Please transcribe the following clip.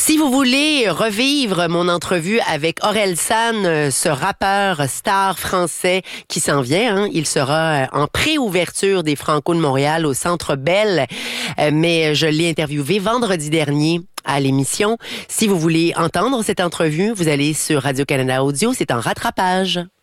Si vous voulez revivre mon entrevue avec Orelsan, ce rappeur star français qui s'en vient, il sera en pré-ouverture des Franco de Montréal au Centre Bell, mais je l'ai interviewé vendredi dernier à l'émission. Si vous voulez entendre cette entrevue, vous allez sur Radio-Canada Audio, c'est en rattrapage.